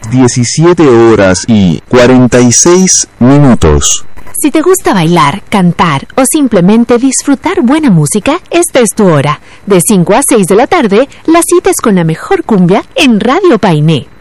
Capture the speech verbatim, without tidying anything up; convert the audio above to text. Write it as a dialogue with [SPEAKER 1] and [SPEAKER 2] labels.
[SPEAKER 1] diecisiete horas y cuarenta y seis minutos.
[SPEAKER 2] Si te gusta bailar, cantar o simplemente disfrutar buena música, esta es tu hora. De cinco a seis de la tarde, la cita es con la mejor cumbia en Radio Painé.